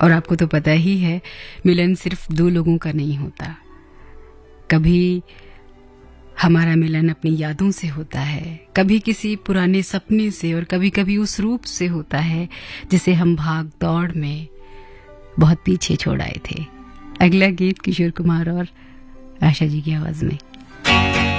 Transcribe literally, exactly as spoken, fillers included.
और आपको तो पता ही है, मिलन सिर्फ दो लोगों का नहीं होता। कभी हमारा मिलन अपनी यादों से होता है, कभी किसी पुराने सपने से, और कभी कभी उस रूप से होता है जिसे हम भाग दौड़ में बहुत पीछे छोड़ आए थे। अगला गीत किशोर कुमार और आशा जी की आवाज में।